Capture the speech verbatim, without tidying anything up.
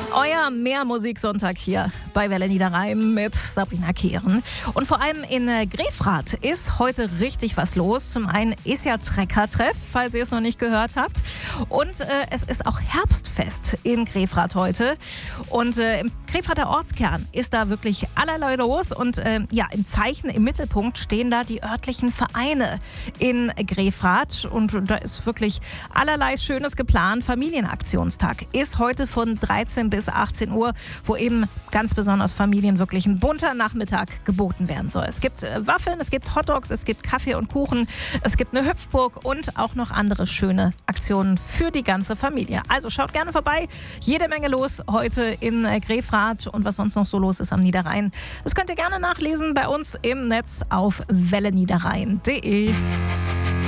Euer Mehrmusiksonntag hier bei Welle Niederrhein mit Sabrina Kehren. Und vor allem in Grefrath ist heute richtig was los. Zum einen ist ja Trecker-Treff, falls ihr es noch nicht gehört habt. Und äh, es ist auch Herbstfest in Grefrath heute. Und äh, im Grefrather Ortskern ist da wirklich allerlei los. Und äh, ja, im Zeichen, im Mittelpunkt stehen da die örtlichen Vereine in Grefrath. Und da ist wirklich allerlei Schönes geplant. Familienaktionstag ist heute von dreizehn bis achtzehn Uhr, wo eben ganz besonders Familien wirklich ein bunter Nachmittag geboten werden soll. Es gibt äh, Waffeln, es gibt Hotdogs, es gibt Kaffee und Kuchen, es gibt eine Hüpfburg und auch noch andere schöne Aktionen für die ganze Familie. Also schaut gerne vorbei. Jede Menge los heute in äh, Grefrath und was sonst noch so los ist am Niederrhein. Das könnt ihr gerne nachlesen bei uns im Netz auf welle niederrhein punkt de.